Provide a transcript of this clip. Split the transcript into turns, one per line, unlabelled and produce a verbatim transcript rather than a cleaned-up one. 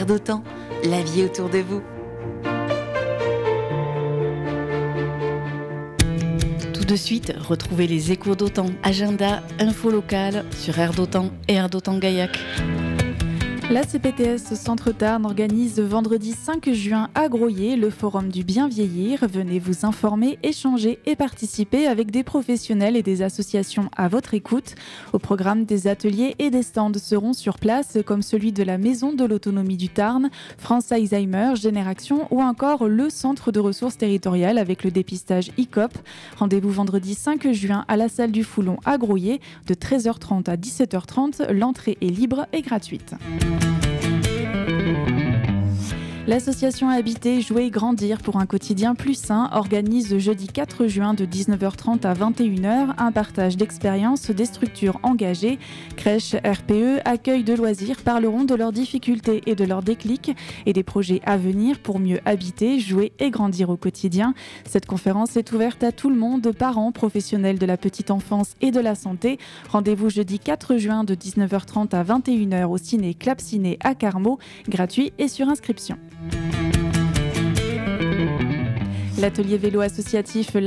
d'Autan, la vie autour de vous.
Tout de suite, retrouvez les échos d'Autan, agenda, info locale sur Air d'Autan et Air d'Autan Gaillac.
La C P T S Centre Tarn organise vendredi cinq juin à Groyer le forum du bien vieillir. Venez vous informer, échanger et participer avec des professionnels et des associations à votre écoute. Au programme, des ateliers et des stands seront sur place comme celui de la Maison de l'Autonomie du Tarn, France Alzheimer, Génération ou encore le Centre de ressources territoriales avec le dépistage I C O P. Rendez-vous vendredi cinq juin à la salle du Foulon à Groyer de treize heures trente à dix-sept heures trente. L'entrée est libre et gratuite. L'association Habiter, Jouer, Grandir pour un quotidien plus sain organise jeudi quatre juin de dix-neuf heures trente à vingt et une heures un partage d'expériences des structures engagées. Crèches, R P E, accueil de loisirs parleront de leurs difficultés et de leurs déclics et des projets à venir pour mieux habiter, jouer et grandir au quotidien. Cette conférence est ouverte à tout le monde, parents, professionnels de la petite enfance et de la santé. Rendez-vous jeudi quatre juin de dix-neuf heures trente à vingt et une heures au ciné Clap Ciné à Carmaux, gratuit et sur inscription. L'atelier vélo associatif